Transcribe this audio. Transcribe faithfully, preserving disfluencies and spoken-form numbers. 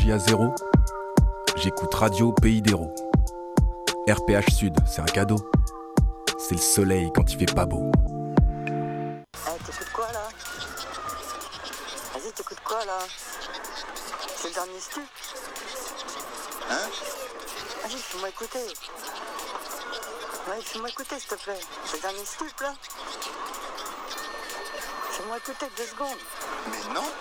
J à zéro, j'écoute Radio Pays d'Hérault. R P H Sud, c'est un cadeau. C'est le soleil quand il fait pas beau. Eh, t'écoutes quoi là? Vas-y, t'écoutes quoi là? C'est le dernier stu? Hein? Vas-y, fais-moi écouter. Ouais, fais-moi écouter s'il te plaît. C'est le dernier stup là? Fais-moi écouter deux secondes. Mais non.